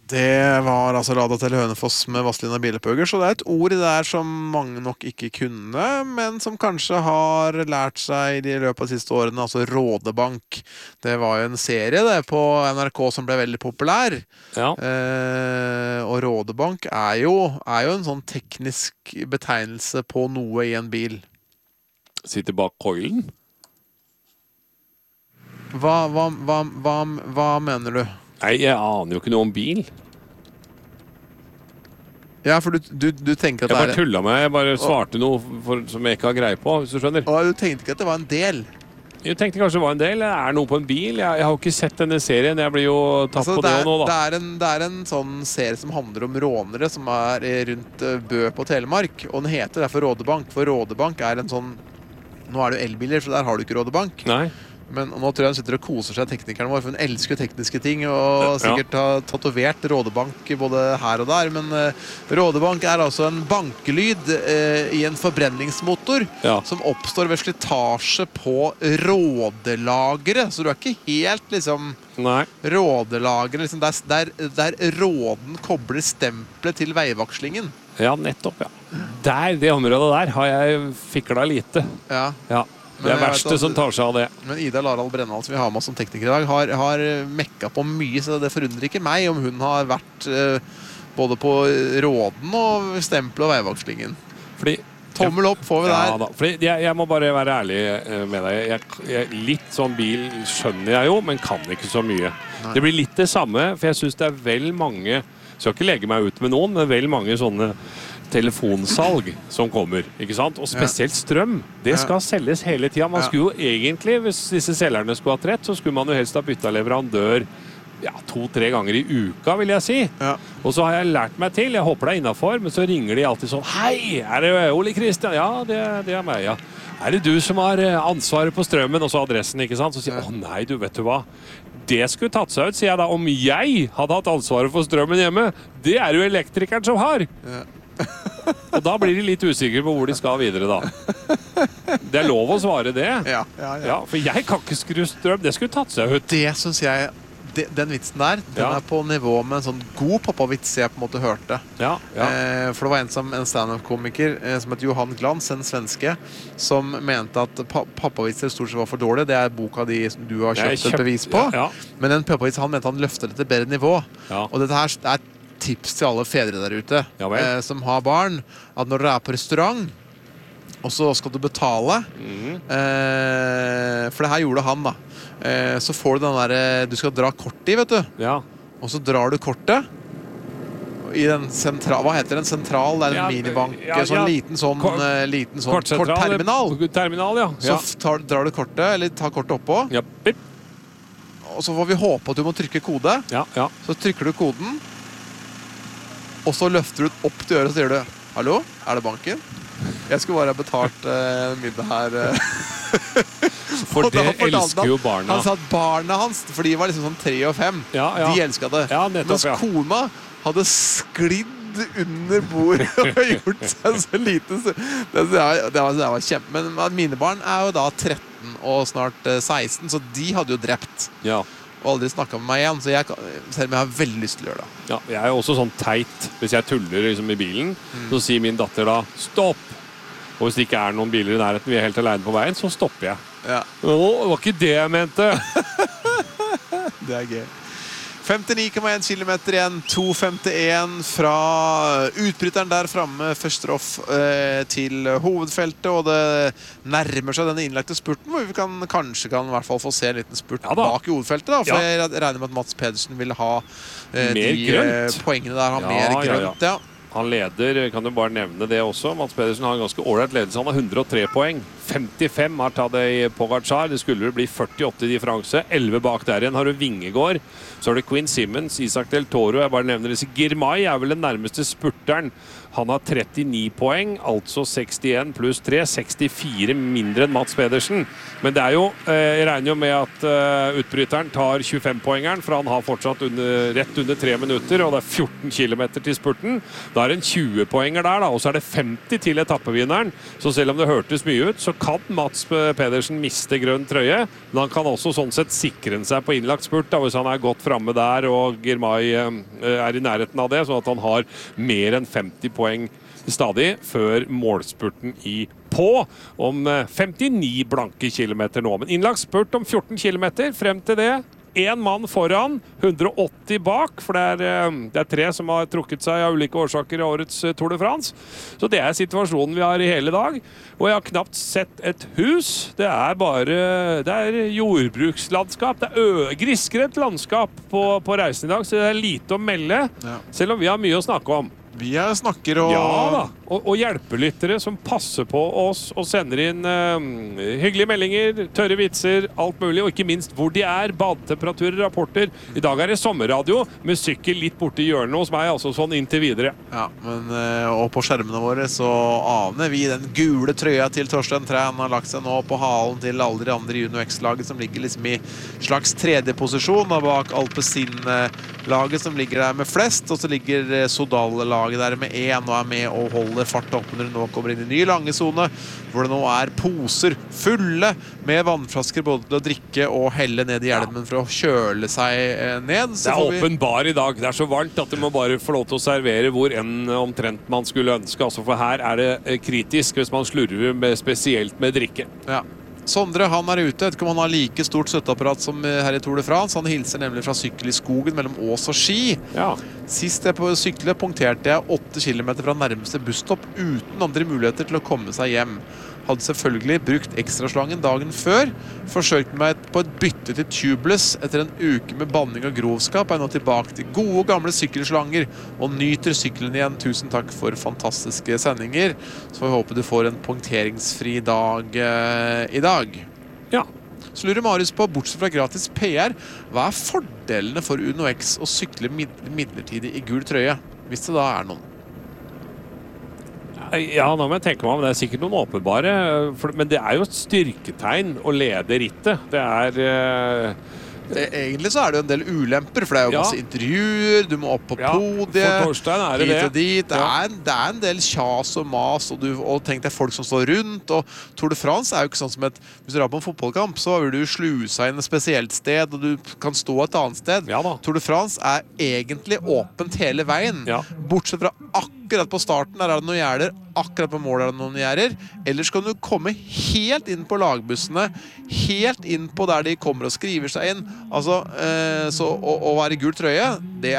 Det var altså Lada til Hønefoss med Vazelina Bilopphøgger, så det et ord der som mange nok ikke kunne, men som kanskje har lært seg i løpet av de siste årene, altså Rådebank. Det var jo en serie det på NRK som ble veldig populær. Ja. Og Rådebank jo en sånn teknisk betegnelse på noe i en bil. Sitter bak coilen? Hva mener du? Nei, jeg aner jo ikke noe om bil. Ja, for du tenker at jeg bare tullet med, jeg bare svarte noe som jeg ikke har greie på, hvis du skjønner. Og du tenkte ikke at det var en del? Jeg tenkte kanskje det var en del. Noe på en bil? Jeg har jo ikke sett denne serien. Jeg blir jo tatt på det nå, da. Det en sånn serie som handler om rånere som rundt Bø på Telemark, og den heter derfor Rådebank, for Rådebank en sånn... Nå det jo elbiler, så der har du ikke Rådebank. Nei. Men nå tror jeg hun sitter og koser seg teknikeren vår, for hun elsker tekniske ting, og sikkert har tatovert Rådebank både her og der. Men Rådebank altså en bankelyd i en forbrenningsmotor som oppstår ved slitasje på rådelageret. Så du ikke helt liksom rådelageret, liksom, der råden kobler stempelet til veivakslingen. Ja, nettopp, ja. Det området der har jeg fiklet lite. Ja. Det verste som tar seg av det. Men Ida Larald Brennald, som vi har med oss som tekniker i dag, har mekka på mye, så det forundrer ikke meg om hun har vært både på råden og stempel og veivakslingen. Tommel opp får vi der. Fordi jeg må bare være ærlig med deg. Litt sånn bil skjønner jeg jo, men kan ikke så mye. Nei. Det blir litt det samme, for jeg synes det vel mange, skal ikke legge meg ut med noen, men vel mange sånne telefonsalg som kommer, ikke sant? Og spesielt strøm. Det skal selges hele tiden. Man skulle jo egentlig, hvis disse selgerne skulle ha rett, så skulle man jo helst ha byttet leverandør 2-3 ganger i uka, vil jeg si. Og så har jeg lært meg til, jeg håper det innenfor, men så ringer de alltid sånn: Hei, det Ole Kristian? Ja, det meg, ja. Det du som har ansvaret på strømmen? Og så adressen, ikke sant? Så sier jeg, nei, du vet du hva? Det skulle tatt seg ut, sier jeg da, om jeg hadde hatt ansvaret for strømmen hjemme. Det jo elektrikeren som har. Og da blir de litt usikre på hvor de skal videre da. Det lov å svare det. Ja, for jeg kan ikke skru strøm. Det skulle tatt seg ut. Det synes jeg, den vitsen der, den på nivå med en sånn god pappavits jeg på en måte hørte. For det var en stand-up-komiker som heter Johan Glans, en svenske, som mente at pappavitser stort sett var for dårlig. Det boka di som du har kjøpt et bevis på. Men en pappavits, han mente han løfter det til bedre nivå. Og dette her tips til alle fedre der ute som har barn, at når dere på restaurant og så skal du betale for det her gjorde han da, så får du den der du skal dra kortet i, vet du, og så drar du kortet i den sentral, hva heter den? Sentral, det en minibank, sånn liten sånn kortterminal. Så drar du kortet, eller tar kortet oppå, og så får vi håpe at du må trykke kode. Så trykker du koden, og så løfter du opp til øret og sier du: Hallo, det banken? Jeg skulle bare ha betalt middag her. For det elsker jo barna. Han sa at barna hans, for de var liksom sånn 3 og 5, de elsket det. Mens kona hadde sklidd under bordet og gjort seg så lite. Det var kjempe. Men mine barn jo da 13 og snart 16, så de hadde jo drept. Og aldri snakket med meg igjen, så selv om jeg har veldig lyst til å gjøre det. Jeg også sånn teit. Hvis jeg tuller liksom i bilen, så sier min datter da: Stopp! Og hvis det ikke noen biler i nærheten, vi helt alene på veien, så stopper jeg. Det var ikke det jeg mente! Det gøy. 59,1 kilometer igjen, 2.51 fra utbryteren der fremme, første roff til hovedfeltet, og det nærmer seg denne innlagte spurten, hvor vi kanskje kan i hvert fall få se en liten spurt bak i hovedfeltet, da, for jeg regner med at Mats Pedersen vil ha poengene der, mer grønt. Han leder, kan du bare nevne det også. Mats Pedersen har en ganske ålreit ledelse. Han har 103 poeng. 55 har Tadej Pogačar. Det skulle bli 48 i differanse. 11 bak der igjen har du Vingegård. Så har du Quinn Simmons, Isaac Del Toro. Jeg bare nevner disse. Girmay vel den nærmeste spurteren. Han har 39 poeng, altså 61 pluss 3. 64 mindre enn Mats Pedersen. Men det jo, jeg regner jo med at utbryteren tar 25-poengeren, for han har fortsatt rett under 3 minutter, og det 14 kilometer til spurten. Da det en 20-poenger der, da, og så det 50 til etappevinneren. Så selv om det hørtes mye ut, så kan Mats Pedersen miste grønn trøye, men han kan også sånn sett sikre seg på innlagt spurt, da, hvis han godt framme der, og Girmay i nærheten av det, sånn at han har mer enn 50 poeng stadig før målspurten på om 59 blanke kilometer nå. Men innlagt spurt om 14 kilometer, frem til det. En mann foran, 180 bak, for det er 3 som har trukket seg av ulike årsaker i årets Tour de France. Så det situasjonen vi har i hele dag. Og jeg har knapt sett et hus. Det er jordbrukslandskap. Det grisgrendt landskap på reisen i dag, så det lite å melde, selv om vi har mye å snakke om. Vi snakker og... Ja da, og hjelpelyttere som passer på oss og sender inn hyggelige meldinger, tørre vitser, alt mulig, og ikke minst hvor de badetemperaturer, rapporter. I dag det sommerradio med sykkel litt borte i hjørnet hos meg, altså sånn inntil videre. Ja, men og på skjermene våre så aner vi den gule trøya til Torstein Træn har lagt seg nå på halen til alle de andre i UnoX-laget som ligger liksom i slags tredje posisjon, og bak Alpecin-laget som ligger der med flest, og så ligger Sodal-laget der med 1 og med og holder fart opp når det nå kommer inn i ny lange zone, hvor det nå poser fulle med vannflasker både til å drikke og helle ned i hjelmen for å kjøle seg ned. Så det åpen bar i dag. Det så varmt at du må bare få lov til å servere hvor omtrent man skulle ønske. Altså, for her det kritisk hvis man slurver spesielt med drikke. Ja. Sondre, han ute. Jeg vet ikke om han har like stort støtteapparat som her i Tour de France. Han hilser nemlig fra sykkel i skogen mellom Ås og Ski. Ja. Sist jeg på sykle punkterte jeg 8 kilometer fra nærmeste busstopp uten andre muligheter til å komme seg hjem. Hadde selvfølgelig brukt ekstraslangen dagen før. Forsøkte meg på et bytte til tubeless. Etter en uke med banning og grovskap jeg nå tilbake til gode gamle sykkelslanger og nyter sykkelen igjen. Tusen takk for fantastiske sendinger. Så jeg håper du får en punkteringsfri dag i dag. Ja. Så lurer Marius på, bortsett fra gratis PR, hva fordelene for UnoX å sykle midlertidig i gul trøye? Hvis det da noen. Ja, nå må jeg tenke meg om. Det sikkert noen åpenbare, men det jo et styrketegn å lede rittet. Det egentlig så det jo en del ulemper, for det jo masse intervjuer, du må opp på podiet, for Torstein hit og dit. Det en del kjas og mas, og tenk deg folk som står rundt, og Tour de France jo ikke sånn som hvis du på en fotballkamp, så vil du sluse inn et spesielt sted, og du kan stå et annet sted. Ja, Tour de France egentlig åpent hele veien, bortsett fra akkurat på starten, der det noen gjerder, akkurat på målet det noen gjerder. Ellers kan du komme helt inn på lagbussene, helt inn på der de kommer og skriver seg inn. Altså, så å være i gul trøye, det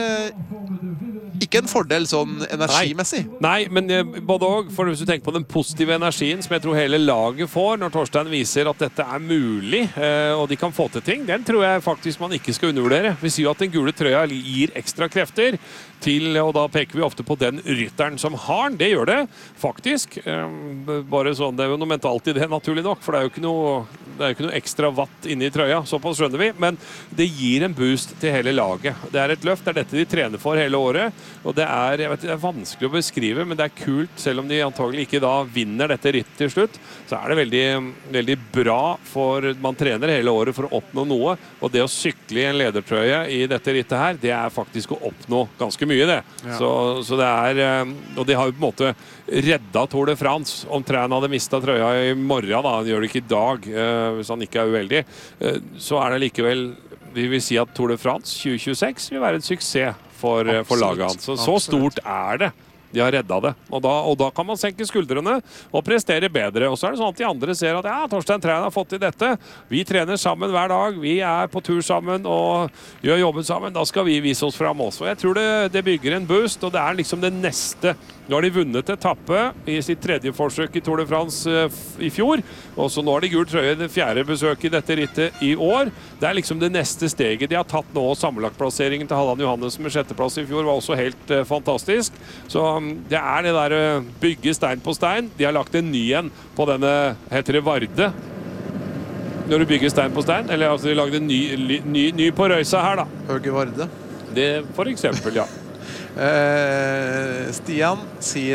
ikke en fordel sånn energimessig. Nei, men både og, for hvis du tenker på den positive energien som jeg tror hele laget får når Torstein viser at dette mulig, og de kan få til ting, den tror jeg faktisk man ikke skal undervurdere. Vi sier jo at den gule trøya gir ekstra krefter til, og da peker vi ofte på den rytteren som har den. Det gjør det faktisk. Bare sånn, det jo noe mentalt i det, naturlig nok, for det jo ikke noe ekstra watt inne i trøya, såpass skjønner vi, men det gir en boost til hele laget. Det et løft, det dette de trener for hele året, og det jeg vet, det vanskelig å beskrive, men det kult, selv om de antagelig ikke da vinner dette rittet til slutt, så det veldig, veldig bra for man trener hele året for å oppnå noe, og det å sykle i en ledertrøye i dette rittet her, det faktisk å oppnå ganske mye det. Ja. Så det og de har jo på en måte redda Tour de France. Om Træn hadde mistet trøya i morgen, da, han gjør det ikke i dag, hvis han ikke uheldig, så det likevel, vi vil si at Tour de France 2026 vil være en suksess for laget hans. Så stort det. De har redda det. Og da kan man senke skuldrene og prestere bedre. Og så det sånn at de andre ser at Torstein Træn har fått til dette. Vi trener sammen hver dag. Vi på tur sammen og gjør jobben sammen. Da skal vi vise oss fram også. Jeg tror det bygger en boost, og det liksom det neste. Nå har de vunnet etappe i sitt tredje forsøk i Tour de France i fjor, og så nå har de gul trøye det fjerde besøk i dette rittet i år. Det liksom det neste steget de har tatt nå, og sammenlagtplasseringen til Halland Johannessen med sjetteplass i fjor var også helt fantastisk. Så det det der bygge stein på stein. De har lagt en ny en på denne, heter det Varde? Når du bygger stein på stein, eller altså de lagde en ny på Røysa her da. Høge Varde. Det for eksempel, ja. Stian sier hei.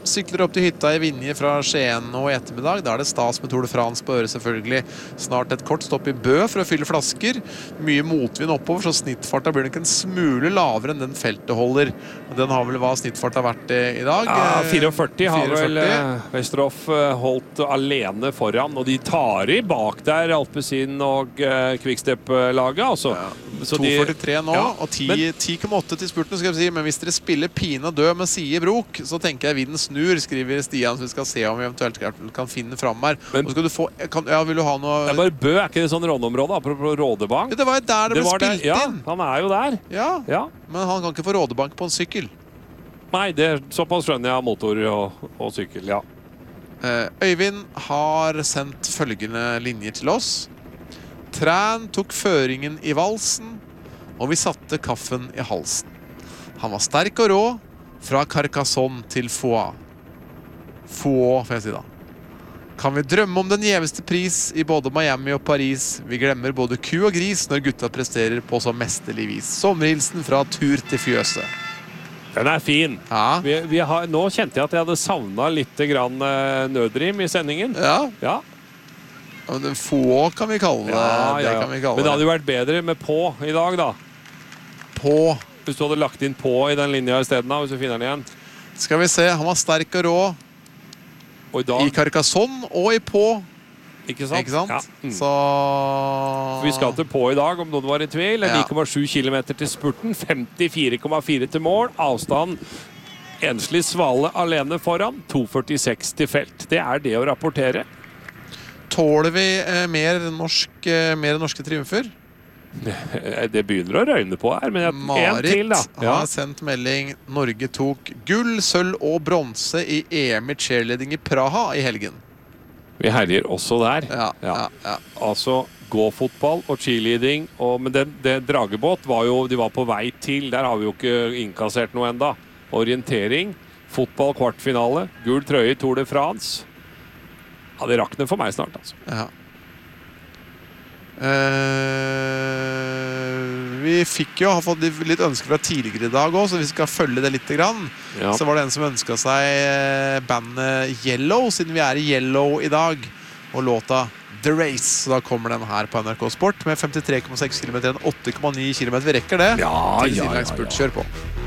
Sykler opp til hytta I Vinje fra Skien nå I ettermiddag. Da det stas med Tour de France på øret selvfølgelig. Snart et kort stopp I Bø for å fylle flasker. Mye motvind oppover, så snittfarta blir nok en smule lavere enn den feltet holder. Den har vel hva snittfarta vært I dag? Ja, 44 har vel Westerhoff holdt alene foran, og de tar I bak der Alpecin og Quickstep-laget, altså. Ja. 2,43 nå, og 10,8 til spurten, skal jeg si. Men hvis dere spiller pine og dø med Sie Brok, så tenker jeg vinden snur, skriver Stian, så vi skal se om vi eventuelt kan finne frem her. Men, og skal du få, vil du ha noe... Det bare Bø, ikke det sånn rådeområde, apropos rådebank? Det var jo der det ble spilt inn. Ja, han jo der. Ja, men han kan ikke få rådebank på en sykkel. Nei, såpass skjønner jeg motor og sykkel, ja. Øyvind har sendt følgende linjer til oss. Træn tok føringen I valsen, og vi satte kaffen I halsen. Han var sterk og rå, fra Carcassonne til Foix. Foix, får jeg si da. Kan vi drømme om den gjeveste pris I både Miami og Paris? Vi glemmer både ku og gris når gutta presterer på så mesterlig vis. Sommerhilsen fra tur til fjøse. Den fin. Ja. Nå kjente jeg at jeg hadde savnet litt grann nødrim I sendingen. Ja. Få kan vi kalle det. Det kan vi kalle Men det hadde jo vært bedre med på I dag da. På. Hvis du hadde lagt inn på I den linja I stedet da, hvis du finner den igjen. Skal vi se, han var sterk og rå. Og I Carcassonne og I på. Ikke sant? Ja. Så... Vi skal til på I dag, om noen var I tvil. 9,7 kilometer til spurten, 54,4 til mål. Avstand enslig svale alene foran, 2,46 til felt. Det det å rapportere. Tåler vi mer norske triumfer? Det begynner å røyne på her, men en til da. Marit har sendt melding. Norge tok gull, sølv og bronse I EM I cheerleading I Praha I helgen. Vi herjer også der. Ja. Altså gå-fotball og cheerleading, men det dragebåt de var på vei til. Der har vi jo ikke innkassert noe enda. Orientering, fotball kvartfinale, gul trøye I Tour de France. Ja, det rakner for meg snart, altså. Ja. Vi fikk jo ha fått litt ønsker fra tidligere I dag også, så vi skal følge det litt grann. Så var det en som ønsket seg bandet Yellow, siden vi I Yellow I dag, og låta The Race. Så da kommer den her på NRK Sport med 53,6 km, 8,9 km. Vi rekker det. Ja. Kjør på.